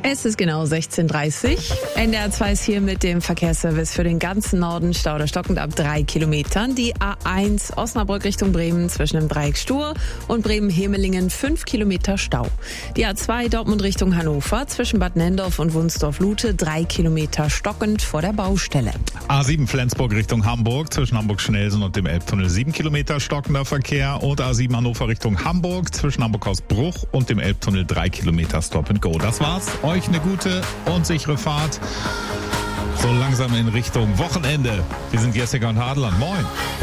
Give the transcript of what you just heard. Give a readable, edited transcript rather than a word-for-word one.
Es ist genau 16:30 Uhr. NDR 2 ist hier mit dem Verkehrsservice für den ganzen Norden. Stau oder stockend ab 3 Kilometern. Die A1 Osnabrück Richtung Bremen zwischen dem Dreieck Stur und Bremen-Hemelingen 5 Kilometer Stau. Die A2 Dortmund Richtung Hannover zwischen Bad Nendorf und Wunsdorf-Lute 3 Kilometer stockend vor der Baustelle. A7 Flensburg Richtung Hamburg zwischen Hamburg-Schnelsen und dem Elbtunnel 7 Kilometer stockender Verkehr. Und A7 Hannover Richtung Hamburg zwischen Hamburg-Hausbruch und dem Elbtunnel 3 Kilometer Stop and Go. Das war's. Euch eine gute und sichere Fahrt. So langsam in Richtung Wochenende. Wir sind Jessica und Hadeland. Moin.